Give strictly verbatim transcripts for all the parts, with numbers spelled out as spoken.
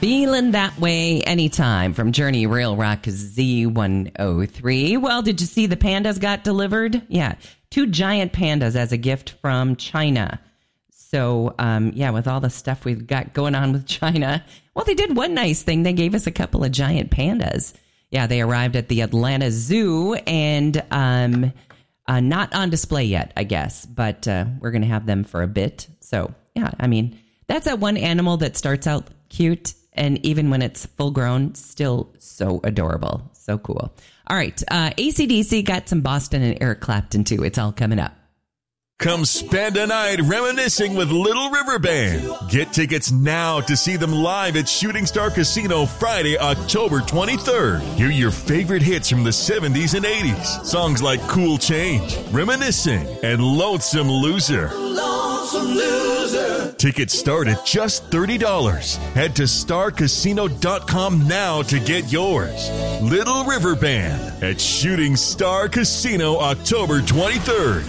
Feeling that way anytime from Journey Rail Rock Z one oh three. Well, did you see the pandas got delivered? Yeah, two giant pandas as a gift from China. So, um, yeah, with all the stuff we've got going on with China, well, they did one nice thing. They gave us a couple of giant pandas. Yeah, they arrived at the Atlanta Zoo and um, uh, not on display yet, I guess, but uh, we're going to have them for a bit. So, yeah, I mean, that's that one animal that starts out cute. And even when it's full grown, still so adorable. So cool. All right. Uh, A C D C got some Boston and Eric Clapton, too. It's all coming up. Come spend a night reminiscing with Little River Band. Get tickets now to see them live at Shooting Star Casino Friday, October twenty-third. Hear your favorite hits from the seventies and eighties. Songs like Cool Change, Reminiscing, and Lonesome Loser. Lonesome Loser. Tickets start at just thirty dollars. Head to star casino dot com now to get yours. Little River Band at Shooting Star Casino October twenty-third.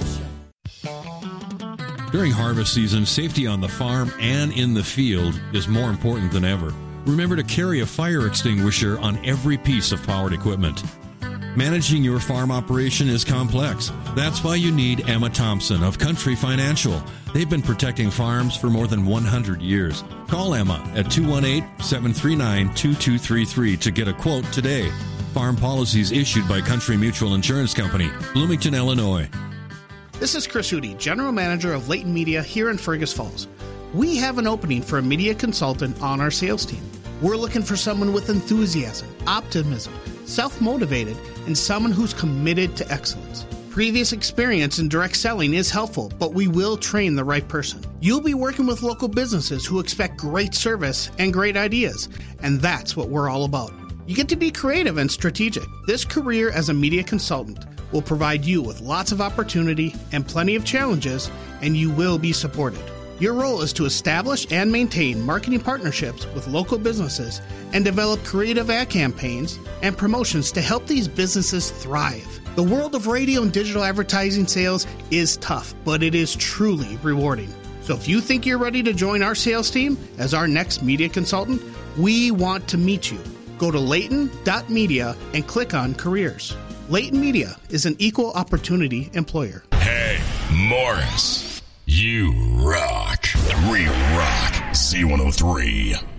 During harvest season, safety on the farm and in the field is more important than ever. Remember to carry a fire extinguisher on every piece of powered equipment. Managing your farm operation is complex. That's why you need Emma Thompson of Country Financial. They've been protecting farms for more than one hundred years. Call Emma at two one eight, seven three nine, two two three three to get a quote today. Farm policies issued by Country Mutual Insurance Company, Bloomington, Illinois. This is Chris Hootie, General Manager of Leighton Media here in Fergus Falls. We have an opening for a media consultant on our sales team. We're looking for someone with enthusiasm, optimism, self-motivated, and someone who's committed to excellence. Previous experience in direct selling is helpful, but we will train the right person. You'll be working with local businesses who expect great service and great ideas, and that's what we're all about. You get to be creative and strategic. This career as a media consultant will provide you with lots of opportunity and plenty of challenges, and you will be supported. Your role is to establish and maintain marketing partnerships with local businesses and develop creative ad campaigns and promotions to help these businesses thrive. The world of radio and digital advertising sales is tough, but it is truly rewarding. So if you think you're ready to join our sales team as our next media consultant, we want to meet you. Go to Leighton dot media and click on careers. Leighton Media is an equal opportunity employer. Hey, Morris, you rock. We rock Z one oh three.